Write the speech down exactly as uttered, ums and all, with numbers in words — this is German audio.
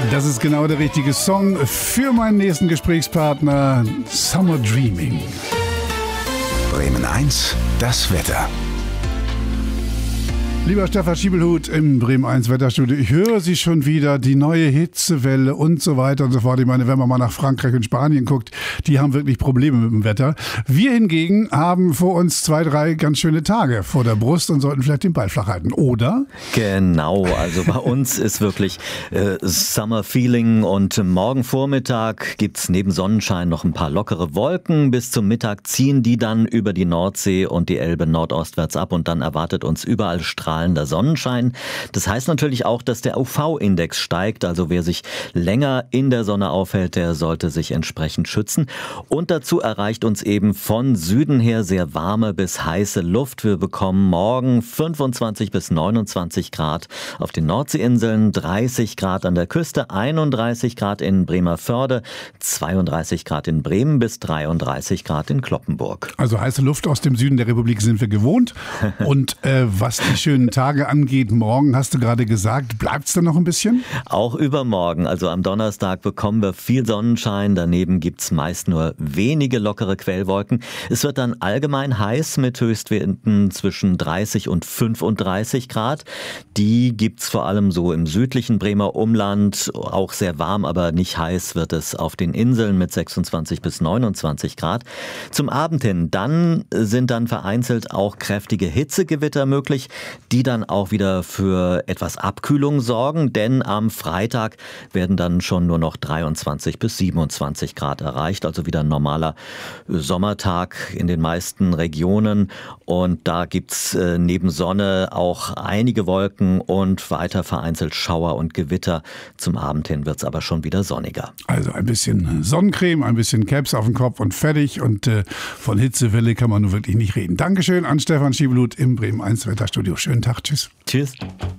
Das ist genau der richtige Song für meinen nächsten Gesprächspartner, Summer Dreaming. Bremen eins, das Wetter. Lieber Stefan Schiebelhut im Bremen eins Wetterstudio, ich höre Sie schon wieder, die neue Hitzewelle und so weiter und so fort. Ich meine, wenn man mal nach Frankreich und Spanien guckt, die haben wirklich Probleme mit dem Wetter. Wir hingegen haben vor uns zwei, drei ganz schöne Tage vor der Brust und sollten vielleicht den Ball flach halten, oder? Genau, also bei uns ist wirklich äh, Summer Feeling und morgen Vormittag gibt's neben Sonnenschein noch ein paar lockere Wolken. Bis zum Mittag ziehen die dann über die Nordsee und die Elbe nordostwärts ab und dann erwartet uns überall strahlender Sonnenschein. Das heißt natürlich auch, dass der U V-Index steigt, also wer sich länger in der Sonne aufhält, der sollte sich entsprechend schützen. Und dazu erreicht uns eben von Süden her sehr warme bis heiße Luft. Wir bekommen morgen fünfundzwanzig bis neunundzwanzig Grad auf den Nordseeinseln, dreißig Grad an der Küste, einunddreißig Grad in Bremervörde, zweiunddreißig Grad in Bremen bis dreiunddreißig Grad in Cloppenburg. Also heiße Luft aus dem Süden der Republik sind wir gewohnt. Und äh, was die schönen Tage angeht, morgen hast du gerade gesagt, bleibt es dann noch ein bisschen? Auch übermorgen, also am Donnerstag, bekommen wir viel Sonnenschein. Daneben gibt's meist nur wenige lockere Quellwolken. Es wird dann allgemein heiß mit Höchstwerten zwischen dreißig und fünfunddreißig Grad. Die gibt's vor allem so im südlichen Bremer Umland. Auch sehr warm, aber nicht heiß wird es auf den Inseln mit sechsundzwanzig bis neunundzwanzig Grad. Zum Abend hin, dann sind dann vereinzelt auch kräftige Hitzegewitter möglich, die dann auch wieder für etwas Abkühlung sorgen, denn am Freitag werden dann schon nur noch dreiundzwanzig bis siebenundzwanzig Grad erreicht, also wieder ein normaler Sommertag in den meisten Regionen und da gibt's äh, neben Sonne auch einige Wolken und weiter vereinzelt Schauer und Gewitter. Zum Abend hin wird's aber schon wieder sonniger. Also ein bisschen Sonnencreme, ein bisschen Caps auf den Kopf und fertig und äh, von Hitzewelle kann man nun wirklich nicht reden. Dankeschön an Stefan Schiebelhut im Bremen eins Wetterstudio. Schönen Tag, tschüss. Tschüss.